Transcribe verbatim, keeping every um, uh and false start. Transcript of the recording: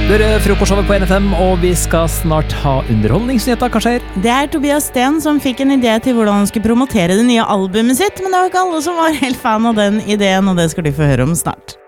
Du hører frokostshowet på N F M, og vi skal snart ha underholdningsnyheter. Hva skjer? Det er Tobias Sten som fikk en idé til hvordan han skulle promotere det nye albumet sitt, men det var ikke alle som var helt fan av den ideen, og det skal du få høre om snart.